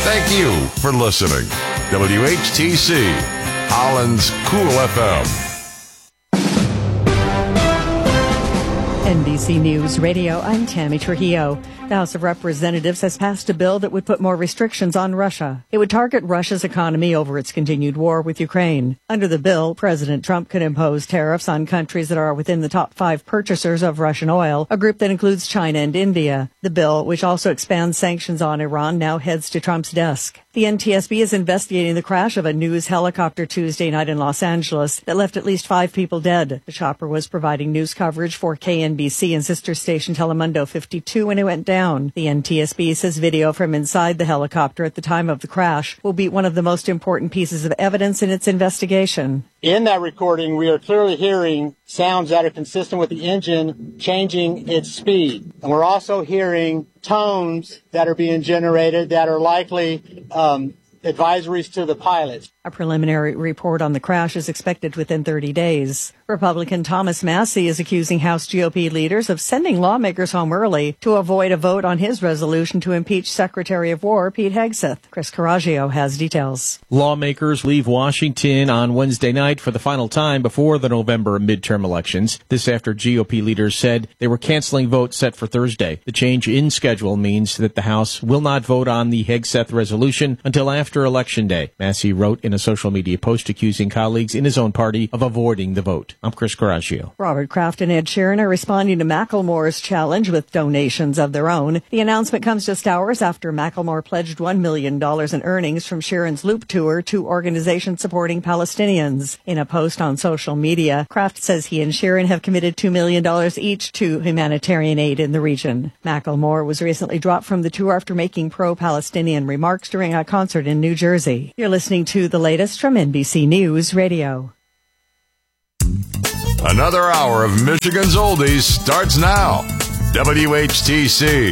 Thank you for listening. WHTC, Holland's Cool FM. NBC News Radio, I'm Tammy Trujillo. The House of Representatives has passed a bill that would put more restrictions on Russia. It would target Russia's economy over its continued war with Ukraine. Under the bill, President Trump could impose tariffs on countries that are within the top 5 purchasers of Russian oil, a group that includes China and India. The bill, which also expands sanctions on Iran, now heads to Trump's desk. The NTSB is investigating the crash of a news helicopter Tuesday night in Los Angeles that left at least 5 people dead. The chopper was providing news coverage for KNBC and sister station Telemundo 52 when it went down. The NTSB says video from inside the helicopter at the time of the crash will be one of the most important pieces of evidence in its investigation. In that recording, we are clearly hearing sounds that are consistent with the engine changing its speed. And we're also hearing tones that are being generated that are likely advisories to the pilots. A preliminary report on the crash is expected within 30 days. Republican Thomas Massie is accusing House GOP leaders of sending lawmakers home early to avoid a vote on his resolution to impeach Secretary of War Pete Hegseth. Chris Coraggio has details. Lawmakers leave Washington on Wednesday night for the final time before the November midterm elections. This after GOP leaders said they were canceling votes set for Thursday. The change in schedule means that the House will not vote on the Hegseth resolution until after Election Day. Massie wrote in a social media post accusing colleagues in his own party of avoiding the vote. I'm Chris Coraggio. Robert Kraft and Ed Sheeran are responding to Macklemore's challenge with donations of their own. The announcement comes just hours after Macklemore pledged $1 million in earnings from Sheeran's Loop Tour to organizations supporting Palestinians. In a post on social media, Kraft says he and Sheeran have committed $2 million each to humanitarian aid in the region. Macklemore was recently dropped from the tour after making pro-Palestinian remarks during a concert in New Jersey. You're listening to the latest from NBC News Radio. Another hour of Michigan's Oldies starts now. WHTC,